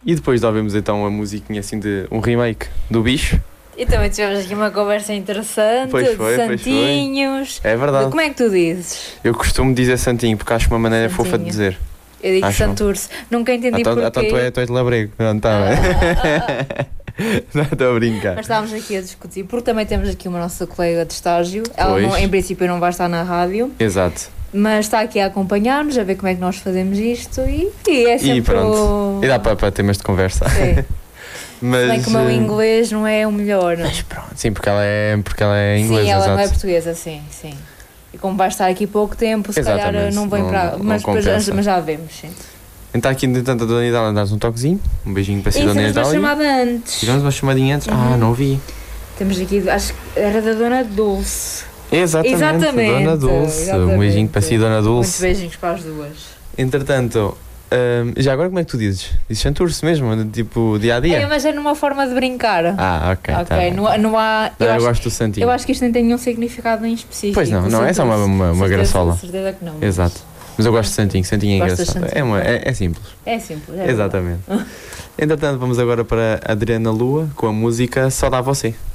E depois de ouvirmos então a musiquinha assim de um remake do Bicho. E também tivemos aqui uma conversa interessante Pois foi, de santinhos. É verdade. Como é que tu dizes? Eu costumo dizer Santinho porque acho uma maneira Santinho. fofa de dizer. Eu digo Acho. Santurce. Nunca entendi Então porquê. tu és de labrego. Não está bem. Não estou a brincar. Mas estávamos aqui a discutir, porque também temos aqui uma nossa colega de estágio. Ela, Pois. não, em princípio, não vai estar na rádio, Exato. mas está aqui a acompanhar-nos, a ver como é que nós fazemos isto e é sempre E pronto. E dá para temas de conversa. Sim. Mas, Bem que o meu inglês não é o melhor. mas pronto, sim, porque ela é inglesa, Sim, ela exato. não é portuguesa, sim. E como vai estar aqui pouco tempo, se calhar Exatamente, não vem não- para. não Mas compensa. já vemos, sim. Então aqui, entretanto, a Dona Idália dá-nos um toquezinho. Um beijinho para si, E Dona temos uma Idália. chamada antes. Tivemos uma chamadinha antes. Uhum. Não vi. Temos aqui, acho que era da Dona Dulce. Exatamente, Dona Dulce. Exatamente. Um beijinho para si, Dona Muitos Dulce. beijinhos para as duas. Entretanto, já agora como é que tu dizes? Dizes Santurce mesmo, tipo dia a dia? Mas é numa forma de brincar. Ok, tá Ok, bem. não há. Eu gosto do Santinho. Eu acho que isto nem tem nenhum significado em específico. Pois não, é só uma Certeza- graçola. Certeza que não. mas Exato. Mas eu gosto de Santinho, Santinho é Gostas de engraçado. Santinho? É simples. É simples. Exatamente. Entretanto, vamos agora para a Adriana Lua com a música Só Dá Você.